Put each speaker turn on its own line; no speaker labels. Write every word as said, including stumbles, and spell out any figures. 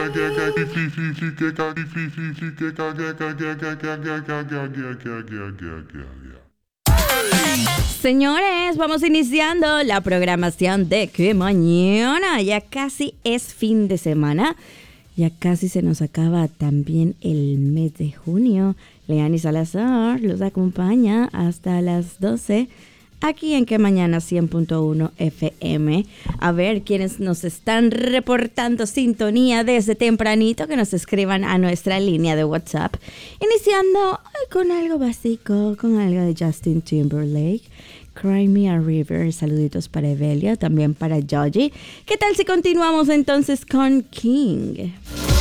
Señores, vamos iniciando la programación de que mañana ya casi es fin de semana. Ya casi se nos acaba también el mes de junio. Leani Salazar los acompaña hasta las doce aquí en Que Mañana cien punto uno F M. A ver quiénes nos están reportando sintonía desde tempranito, que nos escriban a nuestra línea de WhatsApp. Iniciando con algo básico, con algo de Justin Timberlake. Cry Me a River. Saluditos para Evelia, también para Joji. ¿Qué tal si continuamos entonces con King?